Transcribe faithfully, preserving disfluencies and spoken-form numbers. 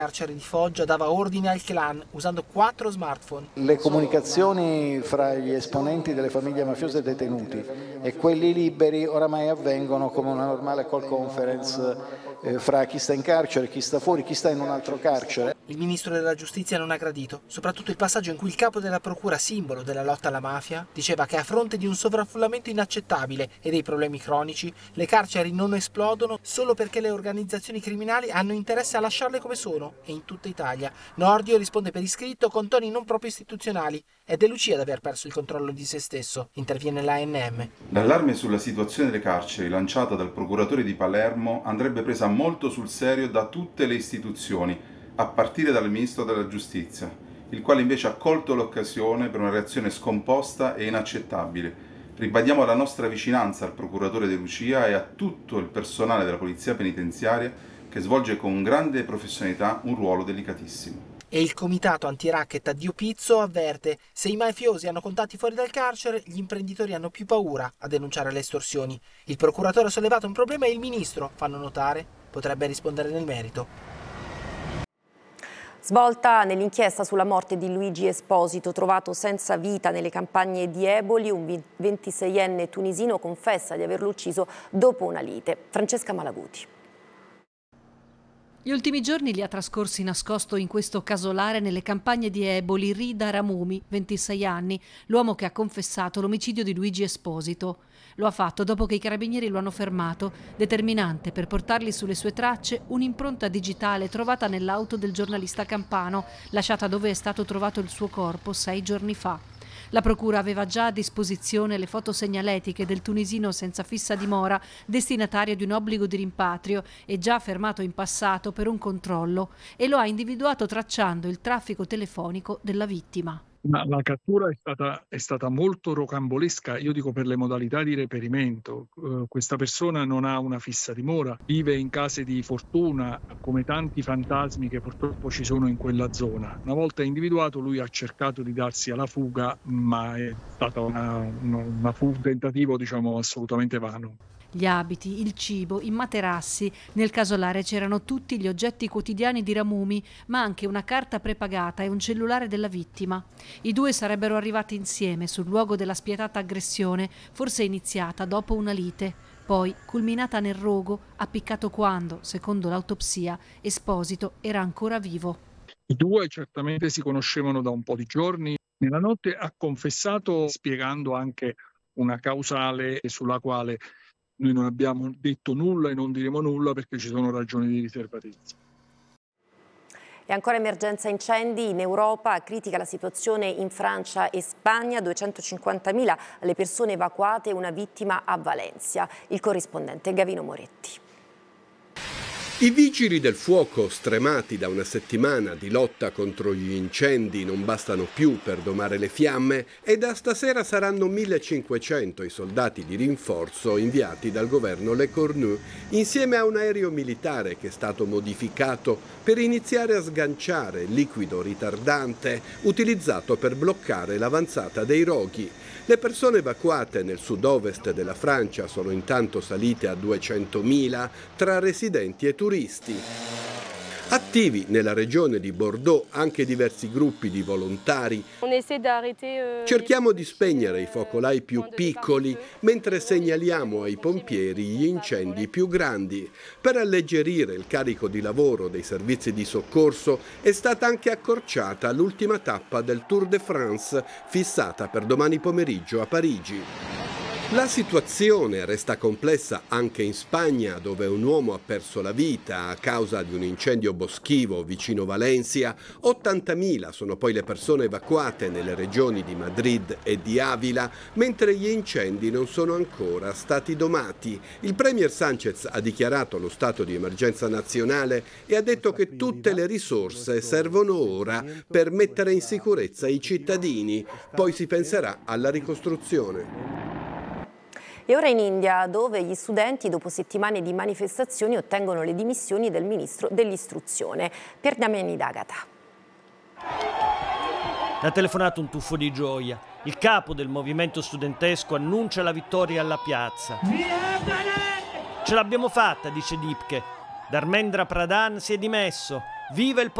carcere di Foggia dava ordine al clan usando quattro smartphone. Le comunicazioni fra gli esponenti delle famiglie mafiose detenuti e quelli liberi oramai avvengono come una normale call conference eh, fra chi sta in carcere, chi sta fuori, chi sta in un altro carcere. Il ministro della giustizia non ha gradito, soprattutto il passaggio in cui il capo della procura, simbolo della lotta alla mafia, diceva che a fronte di un sovraffollamento inaccettabile e dei problemi cronici, le carceri non esplodono solo perché le organizzazioni criminali hanno interesse a lasciarle come sono. E in tutta Italia. Nordio risponde per iscritto con toni non proprio istituzionali. È De Lucia ad aver perso il controllo di se stesso. Interviene l'A N M. L'allarme sulla situazione delle carceri lanciata dal procuratore di Palermo andrebbe presa molto sul serio da tutte le istituzioni, a partire dal ministro della giustizia, il quale invece ha colto l'occasione per una reazione scomposta e inaccettabile. Ribadiamo la nostra vicinanza al procuratore De Lucia e a tutto il personale della polizia penitenziaria che svolge con grande professionalità un ruolo delicatissimo. E il comitato anti-racket a Dio Pizzo avverte: se i mafiosi hanno contatti fuori dal carcere, gli imprenditori hanno più paura a denunciare le estorsioni. Il procuratore ha sollevato un problema e il ministro, fanno notare, potrebbe rispondere nel merito. Svolta nell'inchiesta sulla morte di Luigi Esposito, trovato senza vita nelle campagne di Eboli, un ventiseienne tunisino confessa di averlo ucciso dopo una lite. Francesca Malaguti. Gli ultimi giorni li ha trascorsi nascosto in questo casolare nelle campagne di Eboli Rida Ramumi, ventisei anni, l'uomo che ha confessato l'omicidio di Luigi Esposito. Lo ha fatto dopo che i carabinieri lo hanno fermato, determinante per portargli sulle sue tracce un'impronta digitale trovata nell'auto del giornalista campano, lasciata dove è stato trovato il suo corpo sei giorni fa. La procura aveva già a disposizione le foto segnaletiche del tunisino senza fissa dimora, destinatario di un obbligo di rimpatrio e già fermato in passato per un controllo, e lo ha individuato tracciando il traffico telefonico della vittima. Ma la cattura è stata, è stata molto rocambolesca, io dico per le modalità di reperimento. Uh, questa persona non ha una fissa dimora, vive in case di fortuna come tanti fantasmi che purtroppo ci sono in quella zona. Una volta individuato lui ha cercato di darsi alla fuga, ma è stata una, una, una fu- un tentativo diciamo assolutamente vano. Gli abiti, il cibo, i materassi. Nel casolare c'erano tutti gli oggetti quotidiani di Ramumi, ma anche una carta prepagata e un cellulare della vittima. I due sarebbero arrivati insieme sul luogo della spietata aggressione, forse iniziata dopo una lite, poi culminata nel rogo, appiccato quando, secondo l'autopsia, Esposito era ancora vivo. I due certamente si conoscevano da un po' di giorni. Nella notte ha confessato, spiegando anche una causale sulla quale noi non abbiamo detto nulla e non diremo nulla perché ci sono ragioni di riservatezza. E ancora emergenza incendi in Europa, critica la situazione in Francia e Spagna, duecentocinquantamila le persone evacuate e una vittima a Valencia. Il corrispondente Gavino Moretti. I vigili del fuoco, stremati da una settimana di lotta contro gli incendi, non bastano più per domare le fiamme e da stasera saranno millecinquecento i soldati di rinforzo inviati dal governo Le Cornu insieme a un aereo militare che è stato modificato per iniziare a sganciare liquido ritardante utilizzato per bloccare l'avanzata dei roghi. Le persone evacuate nel sud-ovest della Francia sono intanto salite a duecentomila tra residenti e turisti. Attivi nella regione di Bordeaux anche diversi gruppi di volontari. Cerchiamo di spegnere i focolai più piccoli mentre segnaliamo ai pompieri gli incendi più grandi. Per alleggerire il carico di lavoro dei servizi di soccorso è stata anche accorciata l'ultima tappa del Tour de France fissata per domani pomeriggio a Parigi. La situazione resta complessa anche in Spagna, dove un uomo ha perso la vita a causa di un incendio boschivo vicino Valencia. ottantamila sono poi le persone evacuate nelle regioni di Madrid e di Avila, mentre gli incendi non sono ancora stati domati. Il premier Sánchez ha dichiarato lo stato di emergenza nazionale e ha detto che tutte le risorse servono ora per mettere in sicurezza i cittadini. Poi si penserà alla ricostruzione. E ora in India, dove gli studenti, dopo settimane di manifestazioni, ottengono le dimissioni del ministro dell'istruzione. Per Damiani D'Agata. Ha telefonato un tuffo di gioia. Il capo del movimento studentesco annuncia la vittoria alla piazza. Ce l'abbiamo fatta, dice Dipke. Dharmendra Pradhan si è dimesso. Viva il